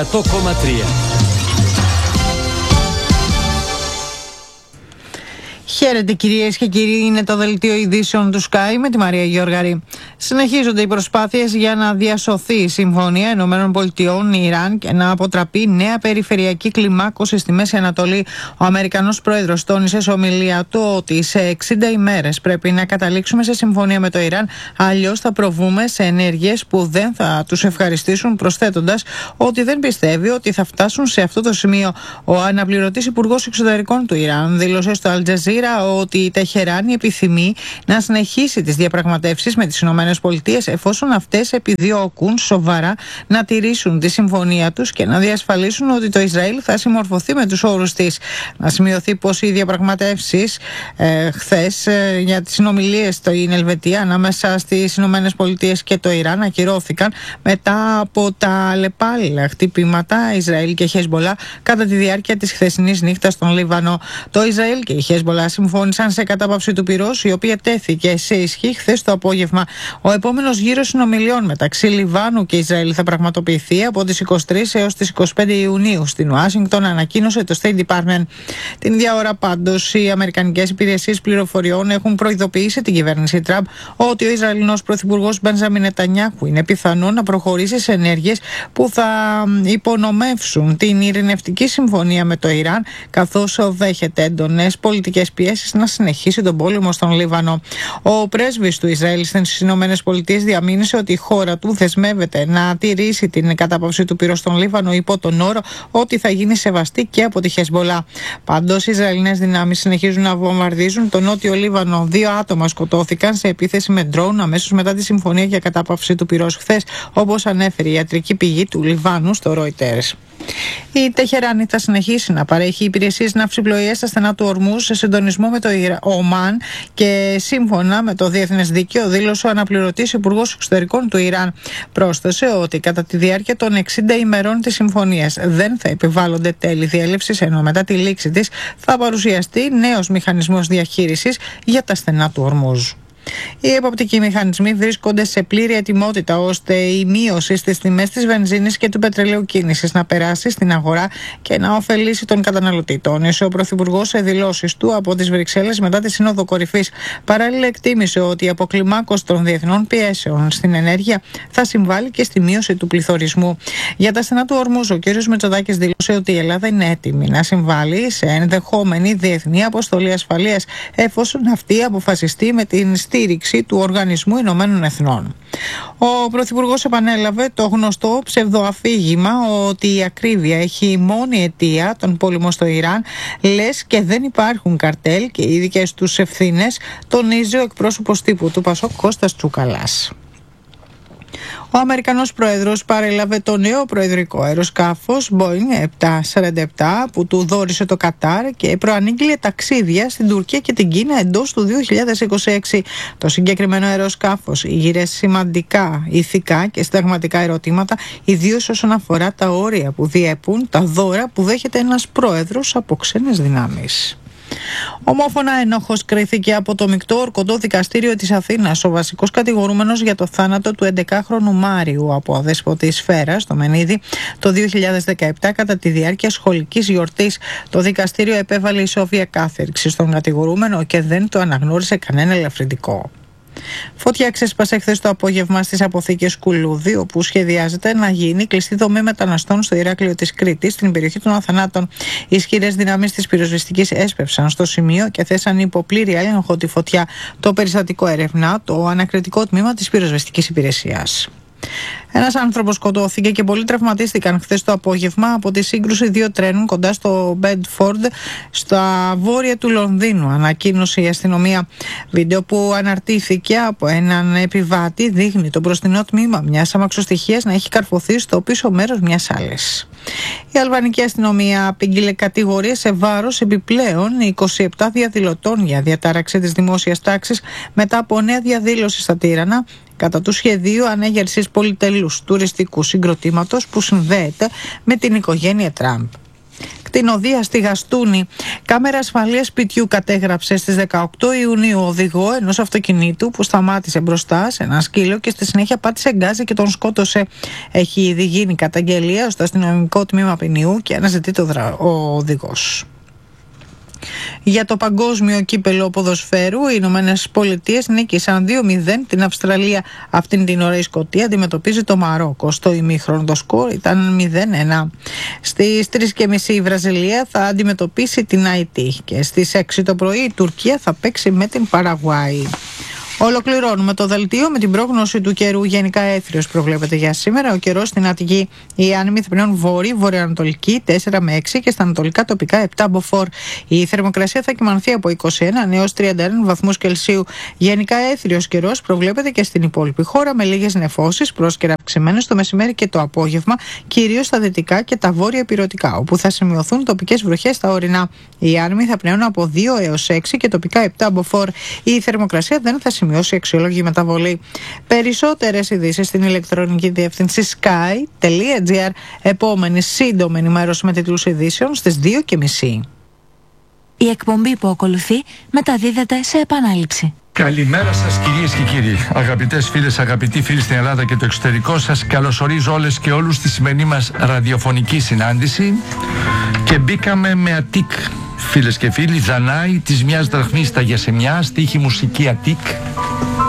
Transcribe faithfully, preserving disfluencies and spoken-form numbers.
εκατό κόμμα τρία. Χαίρετε κυρίες και κύριοι, είναι το δελτίο ειδήσεων του Sky με τη Μαρία Γεωργαρή. Συνεχίζονται οι προσπάθειες για να διασωθεί η Συμφωνία ΗΠΑ Ιράν και να αποτραπεί νέα περιφερειακή κλιμάκωση στη Μέση Ανατολή. Ο Αμερικανός πρόεδρος τόνισε σε ομιλία του ότι σε εξήντα ημέρες πρέπει να καταλήξουμε σε συμφωνία με το Ιράν, αλλιώς θα προβούμε σε ενέργειες που δεν θα τους ευχαριστήσουν, προσθέτοντας ότι δεν πιστεύει ότι θα φτάσουν σε αυτό το σημείο. Ο αναπληρωτής υπουργός εξωτερικών του Ιράν δήλωσε στο Al Jazeera ότι η Τεχεράνη επιθυμεί να συνεχίσει τις διαπραγματεύσεις με τις ΗΠΑ εφόσον αυτές επιδιώκουν σοβαρά να τηρήσουν τη συμφωνία τους και να διασφαλίσουν ότι το Ισραήλ θα συμμορφωθεί με τους όρους της. Να σημειωθεί πως οι διαπραγματεύσεις ε, χθες ε, για τις συνομιλίες στην Ελβετία ανάμεσα στις ΗΠΑ και το Ιράν ακυρώθηκαν μετά από τα αλλεπάλληλα χτυπήματα Ισραήλ και Χεσμπολά κατά τη διάρκεια της χθεσινής νύχτας στον Λίβανο. Το Ισραήλ και η Χεσμπολά συμφώνησαν σε κατάπαυση του πυρός, η οποία τέθηκε σε ισχύ χθες το απόγευμα. Ο επόμενος γύρος συνομιλιών μεταξύ Λιβάνου και Ισραήλ θα πραγματοποιηθεί από τις είκοσι τρεις έως τις είκοσι πέντε Ιουνίου στην Ουάσιγκτον, ανακοίνωσε το State Department. Την ίδια ώρα πάντως, οι αμερικανικές υπηρεσίες πληροφοριών έχουν προειδοποιήσει την κυβέρνηση Τραμπ ότι ο Ισραηλινός πρωθυπουργός Μπενζάμιν Νετανιάχου είναι πιθανό να προχωρήσει σε ενέργειες που θα υπονομεύσουν την ειρηνευτική συμφωνία με το Ιράν, καθώς δέχεται έντονες πολιτικές πιέσεις να συνεχίσει τον πόλεμο στον Λίβανο. Ο πρέσβης του Ισραήλ στις Ηνωμένες Πολιτείες διαμήνυσε ότι η χώρα του δεσμεύεται να τηρήσει την κατάπαυση του πυρός στον Λίβανο υπό τον όρο ότι θα γίνει σεβαστή και από τη Χεσμπολά. Πάντως, οι Ισραηλινές δυνάμεις συνεχίζουν να βομβαρδίζουν τον νότιο Λίβανο. Δύο άτομα σκοτώθηκαν σε επίθεση με ντρόουν αμέσως μετά τη συμφωνία για κατάπαυση του πυρός χθες, όπως ανέφερε η ιατρική πηγή του Λιβάνου στο Reuters. Η Τεχεράνη θα συνεχίσει να παρέχει υπηρεσίες ναυσιπλοείας στα στενά του Ορμούζ σε συντονισμό με το Ομάν και σύμφωνα με το διεθνές δίκαιο, δήλωσε ο αναπληρωτής υπουργός εξωτερικών του Ιράν. Πρόσθεσε ότι κατά τη διάρκεια των εξήντα ημερών της συμφωνίας δεν θα επιβάλλονται τέλη διέλευσης, ενώ μετά τη λήξη της θα παρουσιαστεί νέος μηχανισμός διαχείρισης για τα στενά του Ορμούζ. Οι εποπτικοί μηχανισμοί βρίσκονται σε πλήρη ετοιμότητα ώστε η μείωση στις τιμές της βενζίνης και του πετρελαίου κίνησης να περάσει στην αγορά και να ωφελήσει τον καταναλωτή, τόνισε ο Πρωθυπουργός σε δηλώσεις του από τις Βρυξέλλες μετά τη Σύνοδο Κορυφής. Παράλληλα, εκτίμησε ότι η αποκλιμάκωση των διεθνών πιέσεων στην ενέργεια θα συμβάλλει και στη μείωση του πληθωρισμού. Για τα στενά του Ορμούζ, ο κ. Μητσοτάκης δήλωσε ότι η Ελλάδα είναι έτοιμη να συμβάλλει σε ενδεχόμενη διεθνή αποστολή ασφαλείας, εφόσον αυτή αποφασιστεί με την στήριξη του Οργανισμού Ηνωμένων Εθνών. Ο Πρωθυπουργός επανέλαβε το γνωστό ψευδοαφήγημα ότι η ακρίβεια έχει μόνη αιτία τον πόλεμο στο Ιράν, λες και δεν υπάρχουν καρτέλ και οι δικές τους ευθύνες, τονίζει ο εκπρόσωπος τύπου του Πασόκ Κώστας Τσούκαλας. Ο Αμερικανός πρόεδρος παρέλαβε το νέο προεδρικό αεροσκάφος Boeing επτακόσια σαράντα επτά που του δώρισε το Κατάρ και προανήγγειλε ταξίδια στην Τουρκία και την Κίνα εντός του δύο χιλιάδες είκοσι έξι. Το συγκεκριμένο αεροσκάφος γύρε σημαντικά ηθικά και συνταγματικά ερωτήματα, ιδίως όσον αφορά τα όρια που διέπουν τα δώρα που δέχεται ένας πρόεδρος από ξένες δυνάμεις. Ομόφωνα ένοχος κρίθηκε από το Μεικτό Ορκωτό Δικαστήριο της Αθήνας ο βασικός κατηγορούμενος για το θάνατο του έντεκαχρονου Μάριου από αδέσποτη σφαίρα στο Μενίδη το δύο χιλιάδες δεκαεπτά κατά τη διάρκεια σχολικής γιορτής. Το δικαστήριο επέβαλε ισόβια κάθερξη στον κατηγορούμενο και δεν το αναγνώρισε κανένα ελαφρυντικό. Φωτιά ξέσπασε χθες το απόγευμα στις αποθήκες Κουλούδη, όπου σχεδιάζεται να γίνει κλειστή δομή μεταναστών στο Ηράκλειο της Κρήτης, στην περιοχή των Αθανάτων. Οι ισχυρές δυνάμεις της πυροσβεστικής έσπευσαν στο σημείο και θέσαν υπό πλήρη έλεγχο τη φωτιά. Το περιστατικό ερευνά το ανακριτικό τμήμα της πυροσβεστικής υπηρεσίας. Ένας άνθρωπος σκοτώθηκε και πολλοί τραυματίστηκαν χθες το απόγευμα από τη σύγκρουση δύο τρένων κοντά στο Μπέντφορντ, στα βόρεια του Λονδίνου, ανακοίνωσε η αστυνομία. Βίντεο που αναρτήθηκε από έναν επιβάτη δείχνει το μπροστινό τμήμα μιας αμαξοστοιχίας να έχει καρφωθεί στο πίσω μέρος μιας άλλης. Η αλβανική αστυνομία απήγγειλε κατηγορίες σε βάρος επιπλέον είκοσι επτά διαδηλωτών για διατάραξη της δημόσιας τάξης μετά από νέα διαδήλωση στα Τύρανα κατά του σχεδίου ανέγερσης πολυτελούς τουριστικού συγκροτήματος που συνδέεται με την οικογένεια Τραμπ. κτηνοδία στη Γαστούνη. Κάμερα ασφαλείας σπιτιού κατέγραψε στις δεκαοκτώ Ιουνίου οδηγό ενός αυτοκινήτου που σταμάτησε μπροστά σε ένα σκύλο και στη συνέχεια πάτησε γκάζι και τον σκότωσε. Έχει ήδη γίνει καταγγελία στο αστυνομικό τμήμα ποινιού και αναζητείται ο, δρα... ο οδηγός. Για το παγκόσμιο κύπελο ποδοσφαίρου, οι Ηνωμένες Πολιτείες νίκησαν δύο μηδέν την Αυστραλία. Αυτήν την ώρα η Σκωτία αντιμετωπίζει το Μαρόκο. Στο ημίχρονο το σκορ ήταν μηδέν ένα. Στις τρεις και μισή η Βραζιλία θα αντιμετωπίσει την Αϊτή και στις έξι το πρωί η Τουρκία θα παίξει με την Παραγουάη. Ολοκληρώνουμε το δελτίο με την πρόγνωση του καιρού. Γενικά έθριος προβλέπεται για σήμερα. Ο καιρός στην Αττική, οι άνεμοι θα πνέουν βόρειοι, βορειοανατολική τέσσερα με έξι και στα ανατολικά τοπικά επτά μποφόρ. Η θερμοκρασία θα κυμανθεί από είκοσι ένα έως τριάντα ένα βαθμούς Κελσίου. Γενικά έθριος καιρός προβλέπεται και στην υπόλοιπη χώρα με λίγες νεφώσεις, πρόσκαιρα αυξημένες το μεσημέρι και το απόγευμα, κυρίως στα δυτικά και τα βόρεια ηπειρωτικά, όπου θα σημειωθούν τοπικές βροχές στα ορεινά. Οι άνεμοι θα πνέουν από δύο έως έξι και τοπικά επτά μποφόρ. Η θερμοκρασία δεν θα σημειώσει αξιόλογη μεταβολή. Περισσότερες ειδήσεις στην ηλεκτρονική διεύθυνση sky τελεία gr. Επόμενη σύντομη ενημέρωση με τίτλους ειδήσεων στις δύο και μισή. Η εκπομπή που ακολουθεί μεταδίδεται σε επανάληψη. Καλημέρα σας κυρίες και κύριοι, αγαπητές φίλες, αγαπητοί φίλοι στην Ελλάδα και το εξωτερικό. Σας καλωσορίζω όλες και όλους στη σημερινή μας ραδιοφωνική συνάντηση και μπήκαμε με Αττικ, φίλες και φίλοι, Δανάη της μιας δραχμής τα Γεσεμιά, στίχη μουσική Αττικ.